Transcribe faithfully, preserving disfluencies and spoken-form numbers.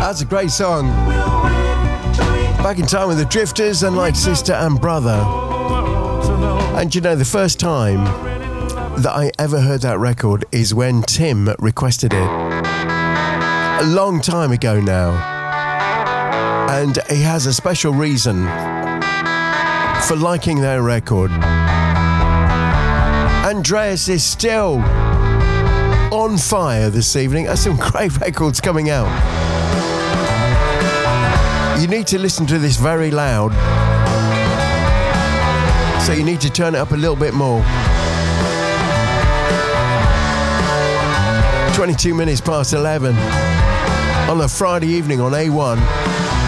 That's a great song. Back in time with the Drifters and Like Sister and Brother. And you know, the first time that I ever heard that record is when Tim requested it. A long time ago now. And he has a special reason for liking that record. Andreas is still on fire this evening. There's some great records coming out. You need to listen to this very loud. So you need to turn it up a little bit more. twenty-two minutes past eleven on a Friday evening on A one.